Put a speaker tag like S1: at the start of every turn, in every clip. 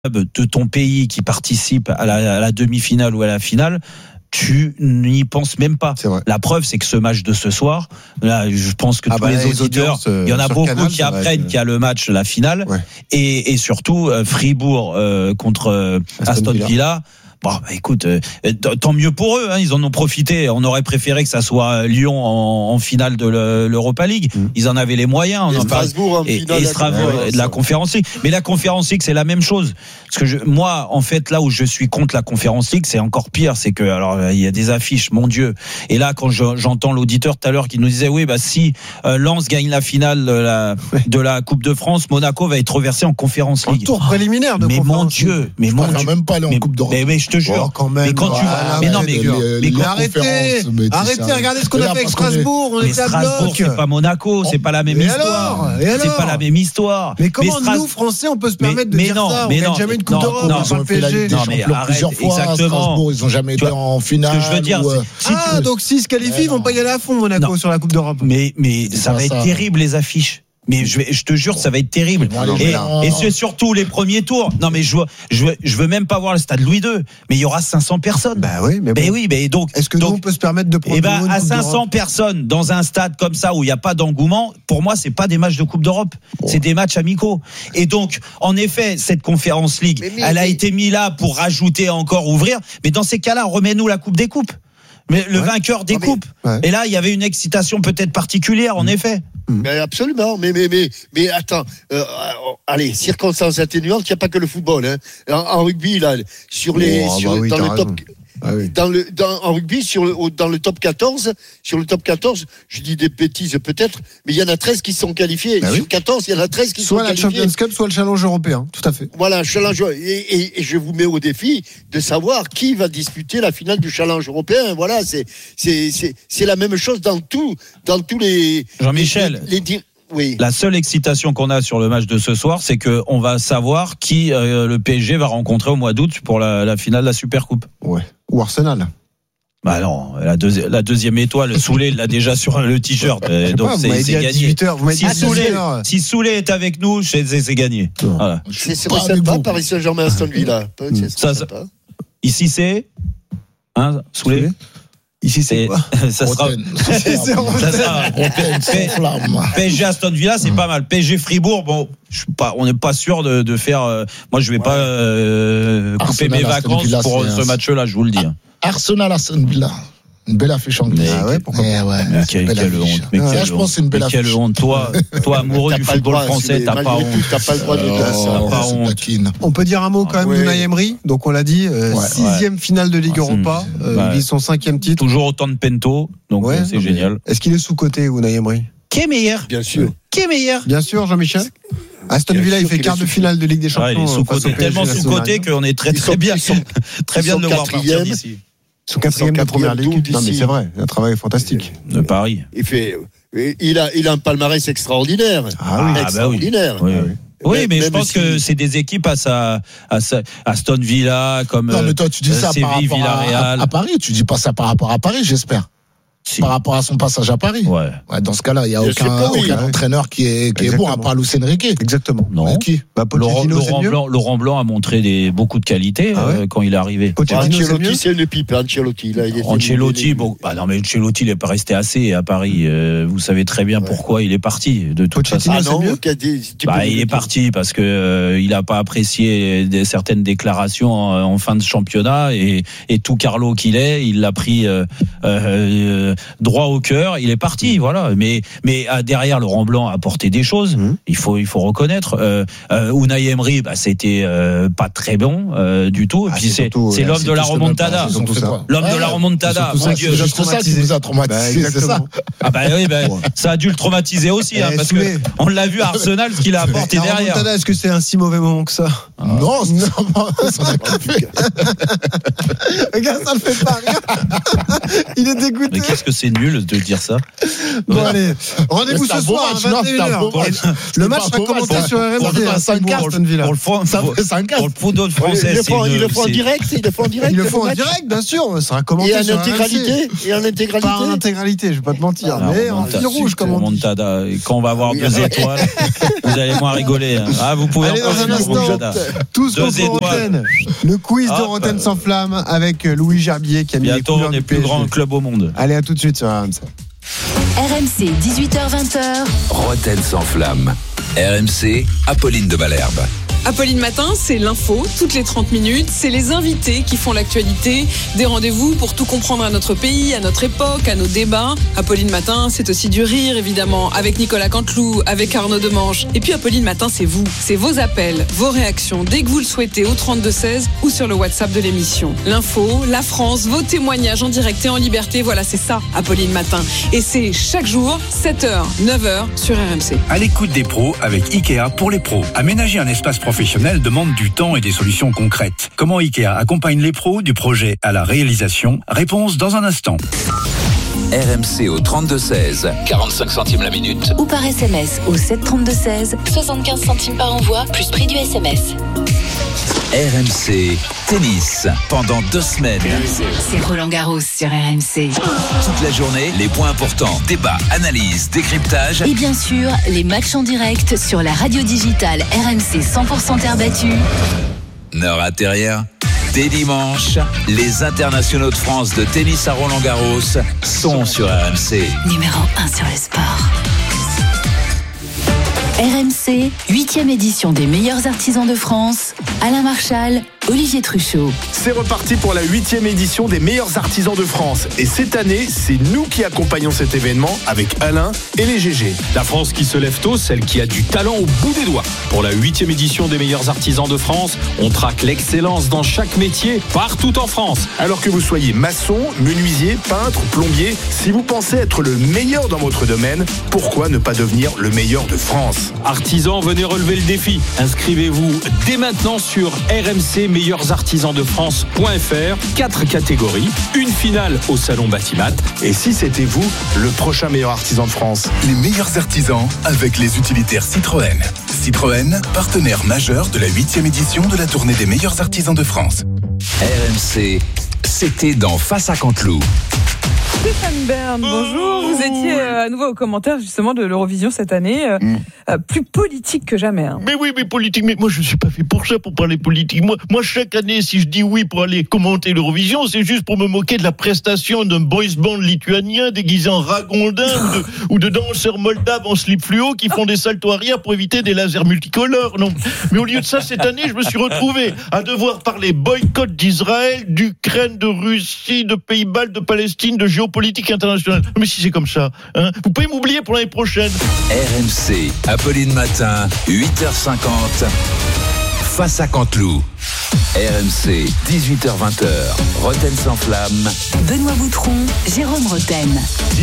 S1: de ton pays qui participe à la demi-finale ou à la finale, tu n'y penses même pas. La preuve, c'est que ce match de ce soir, là, je pense que tous les auditeurs, il y en a beaucoup Canal, qui apprennent qu'il y a le match, la finale, et surtout Fribourg contre Aston Villa. Bon, écoute, tant mieux pour eux, hein, ils en ont profité. On aurait préféré que ça soit Lyon en finale de l'Europa League. Ils en avaient les moyens.
S2: Strasbourg en finale.
S1: Et Strasbourg de la Conference League. Mais la Conference League, c'est la même chose. Parce que moi, en fait, là où je suis contre la Conference League, c'est encore pire. C'est que, alors, il y a des affiches, mon Dieu. Et là, quand j'entends l'auditeur tout à l'heure qui nous disait, oui, bah, si Lens gagne la finale de la Coupe de France, Monaco va être reversé en Conference League.
S3: Un tour préliminaire de
S1: Conference League.
S3: Mais
S1: mon Dieu.
S4: même pas aller en Coupe d'Europe.
S1: Mais je te jure.
S3: Quand même,
S1: mais quand tu
S3: arrêtez, regardez ce qu'on a fait avec Strasbourg, on était à
S1: Strasbourg, c'est pas Monaco, c'est pas la même histoire. C'est pas la même histoire.
S3: Mais comment nous Français on peut se permettre de dire ça? On gagne jamais une Coupe d'Europe,
S4: ils ont fait la Ligue des Champions plusieurs fois. Strasbourg, ils ont jamais été en finale.
S1: Ce que je veux dire,
S3: donc s'ils se qualifient, ils vont pas y aller à fond Monaco sur la Coupe d'Europe.
S1: Mais ça va être terrible les affiches. Mais je te jure, ça va être terrible. Et c'est surtout les premiers tours. Non, mais je veux même pas voir le stade Louis II. Mais il y aura 500 personnes.
S3: Bah oui, mais bon.
S1: mais donc.
S3: Est-ce que nous, on peut se permettre de prendre
S1: à 500 personnes dans un stade comme ça où il n'y a pas d'engouement, pour moi, c'est pas des matchs de Coupe d'Europe. C'est des matchs amicaux. Et donc, en effet, cette Conference League, elle a été mise là pour rajouter encore, ouvrir. Mais dans ces cas-là, remets-nous la Coupe des Coupes. Mais le vainqueur des coupes. Et là, il y avait une excitation peut-être particulière, en effet.
S2: Mais absolument. Mais attends. Allez, circonstances atténuantes, il n'y a pas que le football. Hein. En rugby, là, dans le top. Ah oui. En rugby, dans le top 14, je dis des bêtises peut-être, mais il y en a 13 qui sont qualifiés. Sur 14, il y en a 13 qui sont qualifiés.
S3: Soit la Champions Cup, soit le Challenge européen, tout à fait.
S2: Voilà, Challenge. Et je vous mets au défi de savoir qui va disputer la finale du Challenge européen. Voilà, c'est la même chose dans tous les.
S1: Jean-Michel.
S2: Oui.
S1: La seule excitation qu'on a sur le match de ce soir, c'est qu'on va savoir qui le PSG va rencontrer au mois d'août pour la finale de la Supercoupe.
S3: Ouais. Ou Arsenal.
S1: Bah non, la deuxième étoile, Soulé il l'a déjà sur le t-shirt, donc c'est gagné. Si Soulé est avec nous, c'est gagné. Voilà.
S2: C'est sympa Paris Saint-Germain Aston Villa.
S1: Ici c'est Soulé.
S3: Ici c'est quoi?
S1: Ça sera PSG Aston Villa, c'est pas mal. PSG Fribourg, bon, on n'est pas sûr de faire. Moi, je vais pas couper mes vacances pour ce match-là, je vous le dis.
S4: Arsenal Aston Villa. Une belle affiche anglaise.
S1: Pourquoi pas. Quelle honte.
S4: Je pense que c'est une belle affiche.
S1: Quelle honte. Toi amoureux du football français, t'as pas honte.
S2: T'as pas le droit de dire
S1: pas honte.
S3: On peut dire un mot quand même d'Unai Emery. Donc on l'a dit, 6e finale de Ligue Europa. Il vise son 5e titre.
S1: Toujours autant de pento. Donc c'est génial.
S3: Est-ce qu'il est sous-coté, Unai Emery?
S1: Qui est meilleur?
S2: Bien sûr.
S1: Qui est meilleur?
S3: Bien sûr, Jean-Michel. Aston Villa, il fait quart de finale de Ligue des Champions.
S1: Il est sous-coté, tellement sous-coté qu'on est très bien de le voir partir d'ici.
S3: Son 4e de première ligue. Non, mais c'est vrai, un travail fantastique.
S1: De Paris.
S2: Il a un palmarès extraordinaire. Extraordinaire.
S1: Oui, mais je pense que c'est des équipes à Aston Villa, comme
S4: non, mais toi, tu dis ça
S1: Séville,
S4: par rapport
S1: Villarreal.
S4: à Paris. Tu dis pas ça par rapport à Paris, j'espère. Si. Par rapport à son passage à Paris.
S1: Ouais,
S4: dans ce cas-là, il n'y a aucun entraîneur qui est bon, à part Luis Enrique.
S3: Exactement.
S1: Non.
S4: Qui
S1: Laurent Blanc a montré beaucoup de qualités quand il est arrivé.
S2: Ancelotti, c'est une pipe. Ancelotti,
S1: bon, non, mais Ancelotti, il n'est pas resté assez à Paris. Vous savez très bien pourquoi il est parti. De toute façon. Il est parti parce que il n'a pas apprécié certaines déclarations en fin de championnat et tout Carlo qu'il est, il l'a pris droit au cœur, il est parti, voilà. Mais derrière, Laurent Blanc a apporté des choses. Il faut reconnaître. Unai Emery, c'était pas très bon du tout. Et puis c'est l'homme de la remontada. L'homme de la remontada. Mon Dieu,
S4: c'est ça qui nous a traumatisé. C'est ça.
S1: Ça a dû le traumatiser aussi, parce que on l'a vu à Arsenal, ce qu'il a apporté derrière.
S3: Remontada, est-ce que c'est un si mauvais moment que ça?
S4: Non, ça n'a kiffé.
S3: Regarde, ça le fait pas rien. Il est dégoûté.
S1: pense que c'est nul de dire ça.
S3: Bon, allez, rendez-vous ce soir à 21h. Le match sera commenté sur RMC.
S1: Pour le football français,
S2: ils le font en direct.
S3: Ils le font en direct, bien sûr. Ça sera commenté sur RMC.
S2: Et en intégralité.
S3: Pas en intégralité, je vais pas te mentir. Mais en fil rouge, comme on dit.
S1: Quand on va avoir 2 étoiles, vous allez moins rigoler. Ah, vous pouvez
S3: encore dans un instant, tous contre Roten. Le quiz de Roten sans flamme avec Louis Gerbier qui a mis les couleurs du
S1: plus grand club au monde.
S3: Allez, à tout de suite sur RMC.
S5: RMC 18h-20h.
S6: Roten sans flamme. RMC, Apolline de Malherbe.
S7: Apolline Matin, c'est l'info, toutes les 30 minutes, c'est les invités qui font l'actualité, des rendez-vous pour tout comprendre à notre pays, à notre époque, à nos débats. Apolline Matin, c'est aussi du rire, évidemment, avec Nicolas Canteloup, avec Arnaud Demange. Et puis Apolline Matin, c'est vous, c'est vos appels, vos réactions, dès que vous le souhaitez, au 32-16 ou sur le WhatsApp de l'émission. L'info, la France, vos témoignages en direct et en liberté, voilà, c'est ça, Apolline Matin. Et c'est chaque jour, 7h, 9h sur RMC.
S8: À l'écoute des pros avec Ikea pour les pros. Aménager un espace professionnel demande du temps et des solutions concrètes. Comment Ikea accompagne les pros du projet à la réalisation? Réponse dans un instant.
S6: RMC au 32-16, 45 centimes la minute.
S5: Ou par SMS au 732-16, 75 centimes par envoi, plus prix du SMS.
S6: RMC Tennis, pendant 2 semaines.
S5: C'est Roland Garros sur RMC.
S6: Toute la journée, les points importants, débats, analyses, décryptage.
S5: Et bien sûr, les matchs en direct sur la radio digitale RMC 100% terre battue.
S6: Ne ratez rien. Dès dimanche, les internationaux de France de tennis à Roland-Garros sont sur RMC.
S5: Numéro 1 sur le sport. RMC, 8e édition des meilleurs artisans de France. Alain Marchal, Olivier Truchot.
S9: C'est reparti pour la 8e édition des meilleurs artisans de France. Et cette année, c'est nous qui accompagnons cet événement avec Alain et les GG.
S10: La France qui se lève tôt, celle qui a du talent au bout des doigts. Pour la 8e édition des meilleurs artisans de France, on traque l'excellence dans chaque métier, partout en France.
S9: Alors que vous soyez maçon, menuisier, peintre, plombier, si vous pensez être le meilleur dans votre domaine, pourquoi ne pas devenir le meilleur de France ?
S10: Artisans, venez relever le défi. Inscrivez-vous dès maintenant sur rmcmeilleursartisansdefrance.fr. 4 catégories, une finale au salon Batimat.
S9: Et si c'était vous, le prochain meilleur artisan de France?
S11: Les meilleurs artisans avec les utilitaires Citroën. Citroën, partenaire majeur de la 8e édition de la tournée des meilleurs artisans de France.
S6: RMC, c'était dans Face à Canteloup.
S7: Stéphane Bern, bonjour. Vous étiez à nouveau au commentaire justement de l'Eurovision cette année, plus politique que jamais. Hein.
S2: Mais oui, mais politique. Mais moi, je ne suis pas fait pour ça, pour parler politique. Moi, chaque année, si je dis oui pour aller commenter l'Eurovision, c'est juste pour me moquer de la prestation d'un boys band lituanien déguisé en ragondin ou de danseurs moldaves en slip fluo qui font des saltos arrière pour éviter des lasers multicolores. Non. Mais au lieu de ça, cette année, je me suis retrouvé à devoir parler boycott d'Israël, d'Ukraine, de Russie, de Pays-Bas, de Palestine, de géopolitique internationale. Mais si c'est comme ça, hein, vous pouvez m'oublier pour l'année prochaine.
S6: RMC, Apolline Matin, 8h50, Face à Canteloup. RMC, 18h-20h, Roten sans flamme.
S5: Benoît Boutron, Jérôme Roten.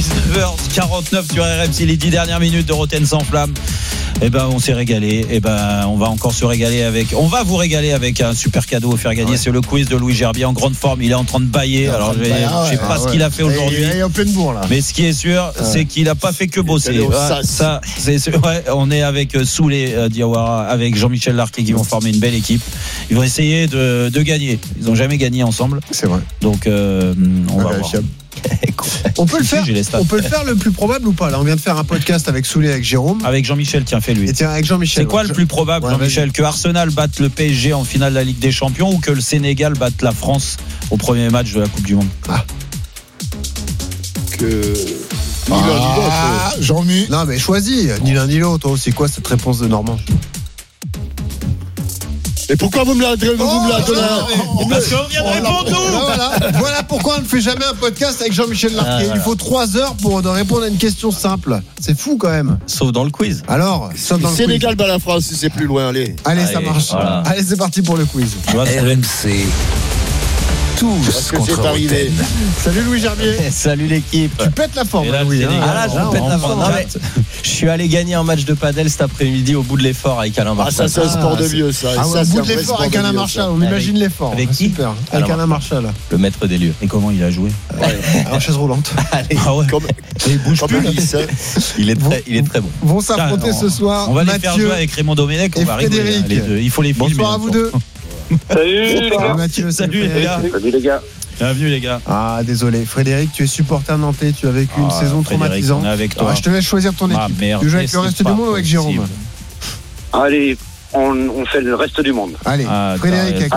S1: 19h49 sur RMC, les 10 dernières minutes de Roten sans flamme. Eh ben, on s'est régalé. Eh ben, on va encore se régaler avec. On va vous régaler avec un super cadeau à faire gagner. Ouais. C'est le quiz de Louis Gerbier en grande forme. Il est en train de bailler. Alors, je sais pas ce qu'il a fait aujourd'hui.
S3: Il est en pleine bourre, là.
S1: Mais ce qui est sûr, c'est qu'il n'a pas fait que bosser. Ça, c'est vrai. On est avec Soulé Diawara, avec Jean-Michel Larquet qui vont former une belle équipe. Ils vont essayer de gagner. Ils n'ont jamais gagné ensemble.
S3: C'est vrai.
S1: Donc, on va voir.
S3: On peut le faire. On peut le faire le plus probable ou pas. Là, on vient de faire un podcast avec Soulé, avec Jérôme.
S1: Avec Jean-Michel, tiens, fais-lui.
S3: Et tiens, avec Jean-Michel.
S1: C'est quoi le plus probable, Jean-Michel, que Arsenal batte le PSG en finale de la Ligue des Champions ou que le Sénégal batte la France au premier match de la Coupe du Monde?
S3: Jean-Mi. Non, mais choisis. Ni l'un ni l'autre. C'est quoi cette réponse de Normand?
S2: Et pourquoi vous me la donnez?
S1: Parce qu'on vient de répondre, nous.
S3: Voilà pourquoi on ne fait jamais un podcast avec Jean-Michel Larquet. Il faut 3 heures pour répondre à une question simple. C'est fou quand même.
S1: Sauf dans le quiz.
S3: Alors, sauf dans le
S2: Sénégal bat la France si c'est plus loin. Allez,
S3: ça marche. Voilà. Allez, c'est parti pour le quiz.
S6: RMC. tous contre Roten.
S3: Salut Louis Gerbier.
S12: Salut l'équipe.
S3: Tu pètes la forme,
S12: là,
S3: Louis.
S12: Là, je pète la forme. Je suis allé gagner un match de padel cet après-midi au bout de l'effort avec Alain Marchal.
S2: Ah, ça, c'est un sport de vieux, ça.
S3: Au bout de l'effort avec Alain Marchal, on imagine l'effort.
S12: Avec qui?
S3: Super. Avec Alain Marchal.
S12: Le maître des lieux.
S1: Et comment il a joué?
S3: En chaise roulante.
S2: Il bouge plus.
S12: Il est très bon.
S3: Vont s'affronter ce soir.
S1: On va les faire jouer avec Raymond Domenech. On va rigoler, les deux. Il faut les filmer.
S3: Bonsoir à vous deux.
S13: Salut les gars.
S3: Mathieu,
S1: salut les gars.
S13: Salut les gars.
S1: Bienvenue les gars.
S3: Ah désolé, Frédéric, tu es supporter nantais, tu as vécu une saison traumatisante.
S1: On est avec toi.
S3: Je te laisse choisir ton équipe.
S1: Merde,
S3: tu joues avec le reste du monde ou avec Jérôme?
S13: Allez, on fait le reste du monde.
S3: Allez, Frédéric avec